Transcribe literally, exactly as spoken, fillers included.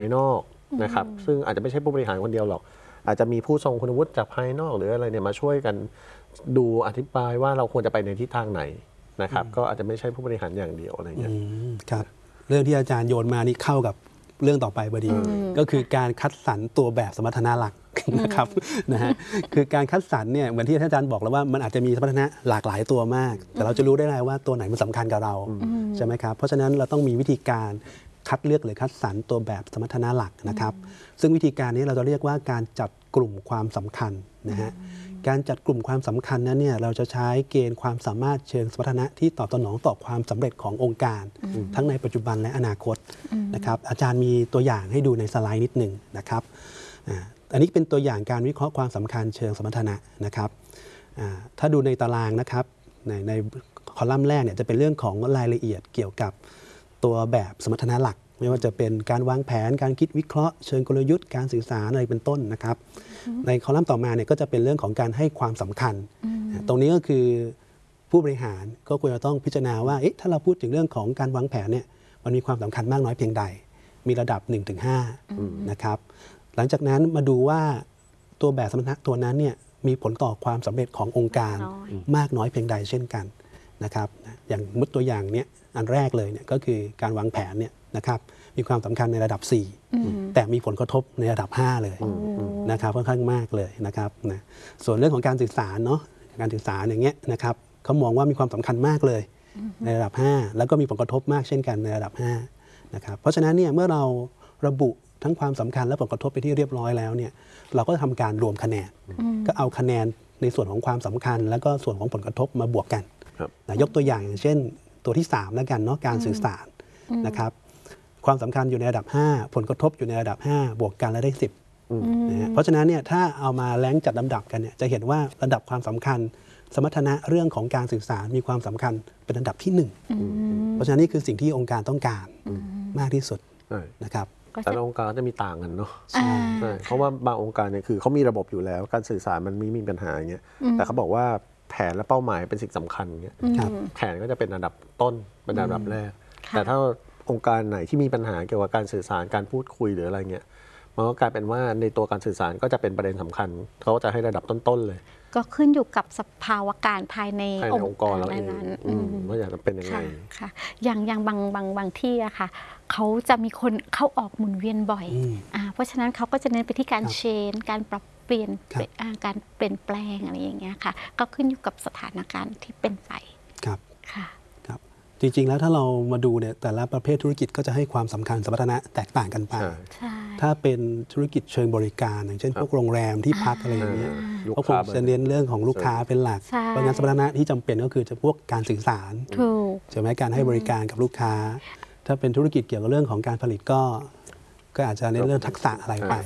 นอกนะครับซึ่งอาจจะไม่ใช่ผู้บริหารคนเดียวหรอกอาจจะมีผู้ทรงคุณวุฒิจากภายนอกหรืออะไรเนี่ยมาช่วยกันดูอธิบายว่าเราควรจะไปในทิศทางไหนนะครับก็อาจจะไม่ใช่ผู้บริหารอย่างเดียวอะไรเงี้ยครับเรื่องที่อาจารย์โยนมานี่เข้ากับเรื่องต่อไปพอดีก็คือการคัดสรรตัวแบบสมรรถนะหลักนะครับนะฮะคือการคัดสรรเนี่ยเหมือนที่อาจารย์บอกแล้วว่ามันอาจจะมีสมรรถนะหลากหลายตัวมากแต่เราจะรู้ได้ไงว่าตัวไหนมันสำคัญกับเราใช่ไหมครับเพราะฉะนั้นเราต้องมีวิธีการคัดเลือกหรือคัดสรรตัวแบบสมรรถนะหลักนะครับซึ่งวิธีการนี้เราจะเรียกว่าการจัดกลุ่มความสำคัญนะฮะการจัดกลุ่มความสำคัญนั้นเนี่ยเราจะใช้เกณฑ์ความสามารถเชิงสมรรถนะที่ตอบสนองต่อความสำเร็จขององค์การทั้งในปัจจุบันและอนาคตนะครับอาจารย์มีตัวอย่างให้ดูในสไลด์นิดหนึ่งนะครับอันนี้เป็นตัวอย่างการวิเคราะห์ความสำคัญเชิงสมรรถนะนะครับถ้าดูในตารางนะครับในในคอลัมน์แรกเนี่ยจะเป็นเรื่องของรายละเอียดเกี่ยวกับตัวแบบสมรรถนะหลักไม่ว่าจะเป็นการวางแผนการคิดวิเคราะห์เชิงกลยุทธ์การสื่อสารอะไรเป็นต้นนะครับในคอลัมน์ต่อมาเนี่ยก็จะเป็นเรื่องของการให้ความสำคัญตรงนี้ก็คือผู้บริหารก็ควรจะต้องพิจารณาว่าเอ๊ะถ้าเราพูดถึงเรื่องของการวางแผนเนี่ยมันมีความสำคัญมากน้อยเพียงใดมีระดับ หนึ่งถึงห้า นะครับหลังจากนั้นมาดูว่าตัวแบบสมรรถนะตัวนั้นเนี่ยมีผลต่อความสำเร็จขององค์การมากน้อยเพียงใดเช่นกันนะครับอย่างมุดตัวอย่างเนี้ยอันแรกเลยเนี่ยก็คือการวางแผนเนี่ยนะครับมีความสำคัญในระดับสี่แต่มีผลกระทบในระดับห้าเลยนะครับค่อนข้างมากเลยนะครับนะส่วนเรื่องของการสื่อสารเนาะการสื่อสารอย่างเงี้ยนะครับเขามองว่ามีความสำคัญมากเลยในระดับห้าแล้วก็มีผลกระทบมากเช่นกันในระดับห้านะครับเพราะฉะนั้นเนี่ยเมื่อเราระบุทั้งความสำคัญและผลกระทบไปที่เรียบร้อยแล้วเนี่ยเราก็ทำการรวมคะแนนก็เอาคะแนนในส่วนของความสำคัญแล้วก็ส่วนของผลกระทบมาบวกกันนะยกตัวอย่างอย่างเช่นตัวที่สามแล้วกันเนาะการสื่อสารนะครับความสำคัญอยู่ในระดับห้าผลกระทบอยู่ในระดับห้าบวกกันแล้วได้สิบนะเพราะฉะนั้นเนี่ยถ้าเอามาแรงจัดลำดับกันเนี่ยจะเห็นว่าระดับความสำคัญสมรรถนะเรื่องของการสื่อสารมีความสำคัญเป็นอันดับที่หนึ่งเพราะฉะนั้นนี่คือสิ่งที่องค์การต้องการมากที่สุดนะครับแต่ละองค์การจะมีต่างกันเนาะใช่เพราะว่าบางองค์การเนี่ยคือเขามีระบบอยู่แล้วการสื่อสารมันไม่มีปัญหาอย่างเงี้ยแต่เขาบอกว่าแผนและเป้าหมายเป็นสิ่งสำคัญเงี้ยแผนก็จะเป็นอันดับต้นเป็นอันดับแรกแต่ถ้าองค์การไหนที่มีปัญหาเกี่ยวกับการสื่อสารการพูดคุยหรืออะไรเงี้ยมันก็กลายเป็นว่าในตัวการสื่อสารก็จะเป็นประเด็นสำคัญเขาจะให้ระดับต้นๆเลยก็ขึ้นอยู่กับสภาวะการภายในองค์กรเราเองว่าอยากจะเป็นยังไงค่ะอย่างอย่างบางบางบางที่อะค่ะเขาจะมีคนเข้าออกหมุนเวียนบ่อยอ่าเพราะฉะนั้นเขาก็จะเน้นไปที่การเชนการปรับเปลี่ยนการเปลี่ยนแปลงอะไรอย่างเงี้ยค่ะก็ขึ้นอยู่กับสถานการณ์ที่เป็นไปครับค่ะครับจริงๆแล้วถ้าเรามาดูเนี่ยแต่ละประเภทธุรกิจก็จะให้ความสำคัญสมรรถนะแตกต่างกันไปถ้าเป็นธุรกิจเชิงบริการอย่างเช่นพวกโรงแรมที่พักอะไรอย่างเงี้ยก็คงจะเน้นเรื่องของลูกค้าเป็นหลักเพราะงั้นสมรรถนะที่จำเป็นก็คือจะพวกการสื่อสารใช่ไหมการให้บริการกับลูกค้าถ้าเป็นธุรกิจเกี่ยวกับเรื่องของการผลิตก็ก็อาจจะเน้นเรื่องทักษะอะไรไป